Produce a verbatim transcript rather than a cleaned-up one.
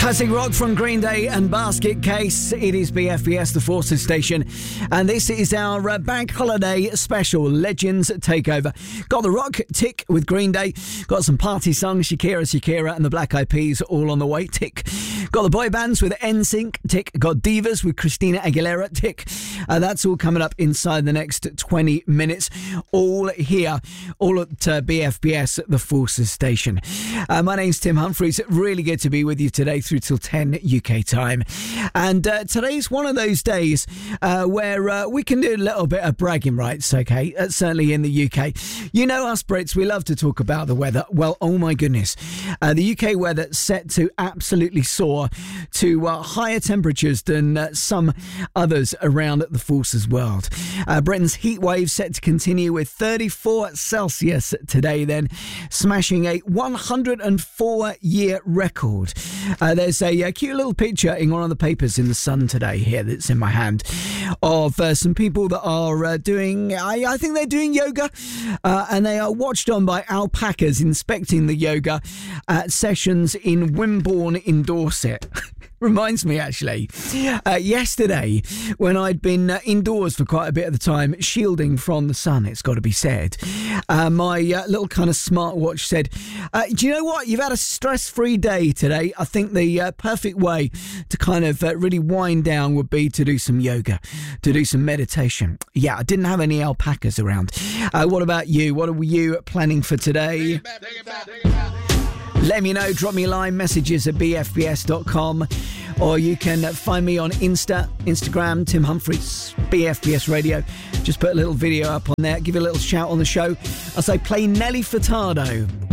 Classic rock from Green Day and Basket Case. It is B F B S, the Forces station, and this is our uh, bank holiday special, Legends Takeover. Got the rock, tick, with Green Day. Got some party songs, Shakira, Shakira and the Black Eyed Peas, all on the way, tick. Got the boy bands with N Sync, tick. Got Divas with Christina Aguilera, tick. Uh, that's all coming up inside the next twenty minutes. All here, all at uh, B F B S, the Forces station. Uh, my name's Tim Humphries. Really good to be with you today through till ten U K time. And uh, today's one of those days uh, where uh, we can do a little bit of bragging rights, okay? Uh, certainly in the U K. You know us Brits, we love to talk about the weather. Well, oh my goodness. Uh, the U K weather set to absolutely soar to uh, higher temperatures than uh, some others around the Forces world. Uh, Britain's heat wave set to continue with thirty-four Celsius today then, smashing a one hundred four year record. Uh, there's a, a cute little picture in one of the papers in the Sun today here that's in my hand of uh, some people that are uh, doing, I, I think they're doing yoga, uh, and they are watched on by alpacas inspecting the yoga at sessions in Wimborne in Dorset. Reminds me, actually, uh, yesterday when I'd been uh, indoors for quite a bit of the time, shielding from the sun, it's got to be said, uh, my uh, little kind of smartwatch said, uh, do you know what? You've had a stress-free day today. I think the uh, perfect way to kind of uh, really wind down would be to do some yoga, to do some meditation. Yeah, I didn't have any alpacas around. Uh, what about you? What are you planning for today? Take it back, take it back, take it back. Let me know, drop me a line, messages at b f b s dot com, or you can find me on Insta, Instagram, Tim Humphries, B F B S Radio. Just put a little video up on there, give you a little shout on the show. I'll say play Nelly Furtado.